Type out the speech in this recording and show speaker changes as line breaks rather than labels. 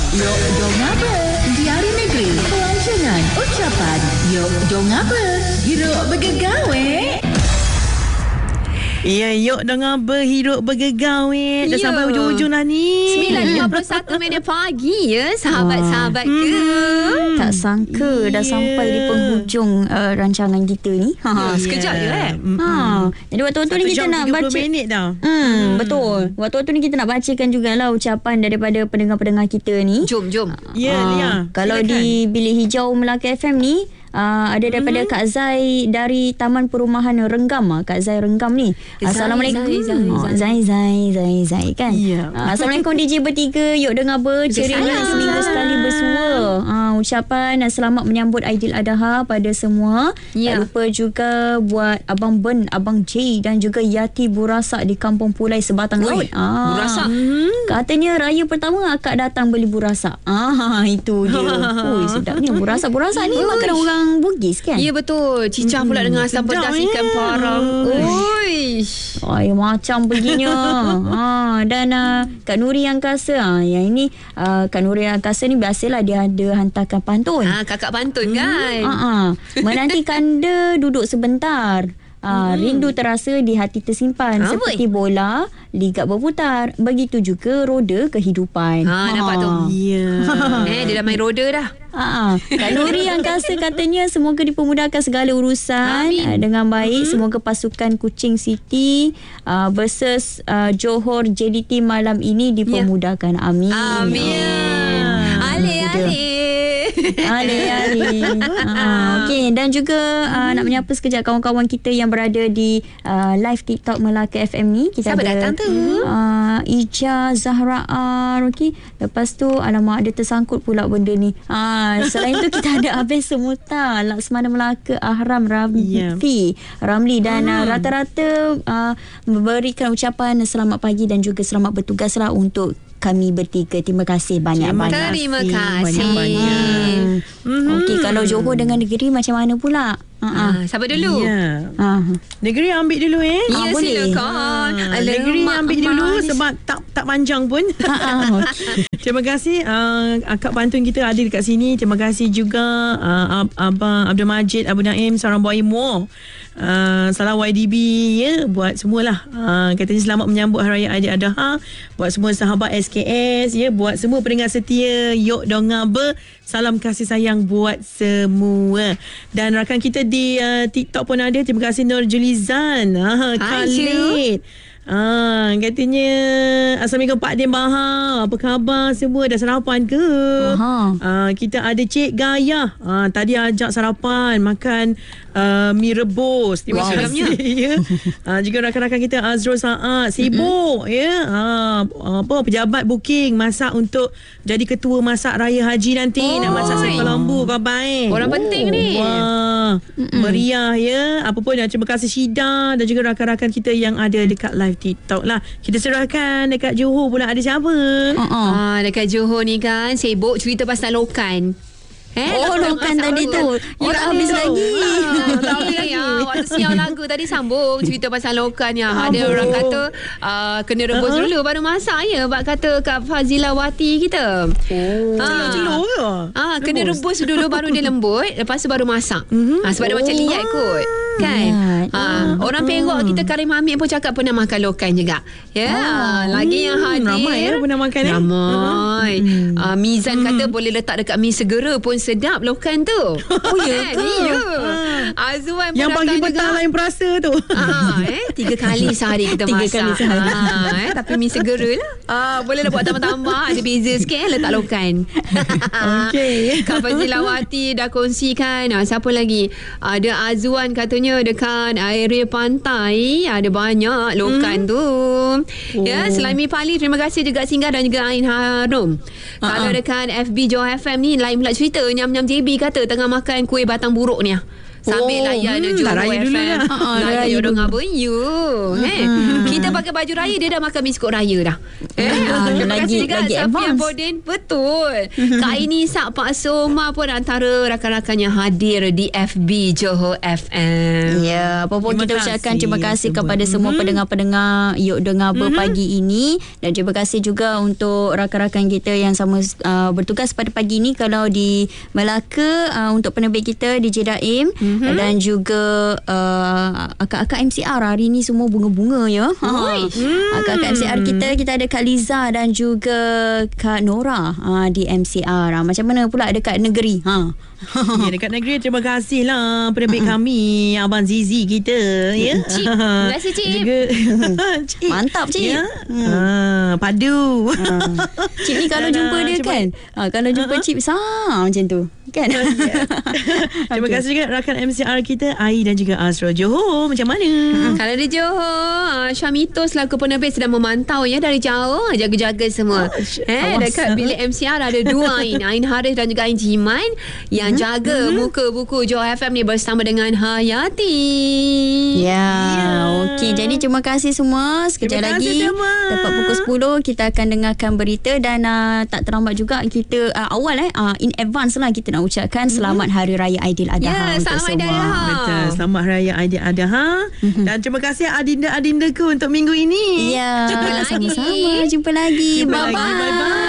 Yok dong apa? Diari negeri. Pelancongan ucapan. Yok dong apa? Hiruk bergegawe.
Ya, yuk dengan berhirup bergegawe. Dah sampai ujung-ujung dah ni.
9.51 minit pagi ya, sahabat-sahabat ke.
Tak sangka dah sampai di penghujung rancangan kita ni.
Sekejap je
Jadi waktu-waktu ni kita nak baca
30 minit dah.
Betul. Waktu-waktu ni kita nak bacakan jugalah ucapan daripada pendengar-pendengar kita ni.
Jom.
Ya, Lia.
Kalau
silakan.
di Bilik Hijau Melaka FM ni ada daripada Kak Zai dari Taman Perumahan Renggam. Kak Zai Renggam ni. Assalamualaikum. Zai kan.
Ya.
Assalamualaikum DJ bertiga. Yuk dengar ceria seminggu sekali bersua. Ucapan selamat menyambut Aidiladha pada semua. Tak lupa juga buat Abang Ben, Abang J dan juga Yati Burasak di Kampung Pulai Sebatang Laut.
Burasak.
Katanya raya pertama akak datang beli burasak. Itu dia. Ui, sedapnya burasak ni makanan orang Bugis kan?
Ya betul. Cicah pula dengan asam pedas ikan parang. Uish.
Ay, macam begini. Dan Kak Nuri Angkasa. Yang ini Kak Nuri Angkasa ni biasalah dia ada hantarkan pantun.
Kakak pantun kan?
Menanti kanda duduk sebentar. Rindu terasa di hati tersimpan. Seperti bola ligat berputar. Begitu juga roda kehidupan.
Nampak tu.
Ya.
Dia dah main roda dah.
Kak Nuri Angkasa katanya semoga dipermudahkan segala urusan dengan baik. Semoga pasukan Kuching City versus Johor JDT malam ini dipermudahkan. Amin.
Ale.
Okey, dan juga nak menyapa sekejap kawan-kawan kita yang berada di live TikTok Melaka FM ni. Kita
siapa
ada
datang tu?
Ija Zahra okey. Lepas tu alamak ada tersangkut pula benda ni. Selain tu kita ada Abang Semuta, Laksmana Melaka, Ahram Ramli dan rata-rata memberikan ucapan selamat pagi dan juga selamat bertugaslah untuk kami bertiga. Terima kasih banyak-banyak.
Terima kasih.
Okey, kalau Johor dengan negeri macam mana pula?
Siapa dulu?
Ya. Negeri ambil dulu
Ya,
boleh.
silakan.
Negeri ambil dulu sebab tak panjang pun. Terima kasih Kak Pantun kita ada dekat sini. Terima kasih juga Abang Abdul Majid, Abu Naim, Sarang Boy Mo. Salam YDB ya, buat semualah. Katanya selamat menyambut Hari Raya Aidiladha buat semua sahabat SKS ya, buat semua pendengar setia Yok Donga Ber. Salam kasih sayang buat semua. Dan rakan kita di TikTok pun ada. Terima kasih Nur Julizan, Khalid. Katanya Assalamualaikum Pak Din Bahar, apa khabar semua, dah sarapan ke? Kita ada Cik Gaya, tadi ajak sarapan makan mi rebus. Terima kasih ya. Juga rakan-rakan kita Azrul Saad sibuk ya. Pejabat booking masak untuk jadi ketua masak raya haji nanti. Nak masak Saiful Lambu, kau baik.
Orang penting ni.
Wah, meriah ya. Apa pun, terima kasih Syida dan juga rakan-rakan kita yang ada dekat live TikTok lah. Kita serahkan dekat Johor pula, ada siapa?
Dekat Johor ni kan sibuk cerita pasal lokan.
Lokan tadi tu tak habis lagi.
Waktu siang lagu tadi sambung cerita pasal lokan ya. Ada orang kata kena rebus dulu baru masak ya. Bak kata Kak Fazila Wati kita.
Celur ke?
Kena rebus dulu baru dia lembut, lepas tu baru masak. Sebab dia macam liat kot. Kan? Orang Perak kita Karim Hamid pun cakap pernah makan lokan juga. Lagi yang hadir
ramai ya pernah makan.
Ramai. Mizan kata boleh letak dekat mi segera pun sedap lokan tu.
Ya ke?
Ya. Azwan
yang pagi petang lain perasa tu.
3 kali sehari kita masak. Tapi mi segera lah. Bolehlah buat tambah-tambah. Ada beza sikit letak lokan.
Okey.
Kak Fazilawati dah kongsikan. Siapa lagi? Ada Azwan katanya dekat area pantai ada banyak lokan tu. Ya, selain mi pali, terima kasih juga Singgah dan juga Ain Harum. Kalau dekat FB Johor FM ni lain pula cerita. Nyam-nyam JB kata tengah makan kuih batang buruk ni. Sambil layan Johor
raya
FM.
dulu lah.
Raya Johor Ngabur you. Kita pakai baju raya, dia dah makan biskut raya dah. Terima kasih juga Safia Bodin. Betul. Kak Aini Sak Pak Soma pun antara rakan-rakan yang hadir di FB Johor FM.
Ya, apa-apa kita ucapkan terima kasih kepada semua pendengar-pendengar Yok Dengar pagi ini, dan terima kasih juga untuk rakan-rakan kita yang sama bertugas pada pagi ini. Kalau di Melaka untuk penerbit kita di Jedaim, dan juga akak-akak MCR hari ni semua bunga-bunga ya. Akak-akak MCR kita ada Kak Liza dan juga Kak Nora di MCR. Macam mana pula dekat negeri?
Ya, dekat negeri terima kasih lah penerbit kami Abang Zizi kita ya.
Cip. Terima kasih Cip.
Juga Cip.
Mantap Cip.
Ya. Padu.
Cip ni kalau jumpa dia kan, kalau jumpa Cip macam tu kan.
Terima kasih juga rakan MCR kita Ai dan juga Astro Johor. Macam mana?
Kalau di Johor, Syamito selaku penerbit sedang memantau ya dari jauh, jaga-jaga semua. Dekat bilik MCR ada dua Ain Haris dan juga Ain Jiman yang jaga muka buku Johor FM ni bersama dengan Hayati.
Okey, jadi terima kasih semua. Sekejap lagi tepat pukul 10 kita akan dengarkan berita, dan tak terlambat juga kita awal in advance lah kita nak ucapkan selamat Hari Raya Aidiladha untuk semua.
Betul, selamat Raya Aidiladha. Dan terima kasih adinda-adindaku untuk minggu ini.
Ya, sama-sama. Jumpa lagi. Bye-bye.